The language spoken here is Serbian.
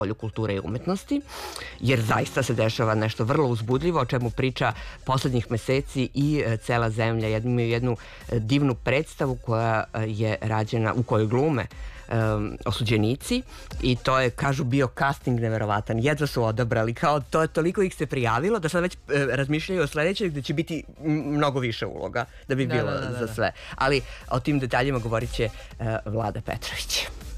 polju kulture i umetnosti, jer zaista se dešava nešto vrlo uzbudljivo, o čemu priča poslednjih meseci i cela zemlja. Imaju jednu divnu predstavu koja je rađena, u kojoj glume osuđenici i to je, kažu, bio casting neverovatan. Jedva su odabrali, kao to je toliko ih se prijavilo da sad već razmišljaju o sledećoj gde će biti mnogo više uloga da bi bilo za sve. Ali o tim detaljima govorit će Vlada Petrović.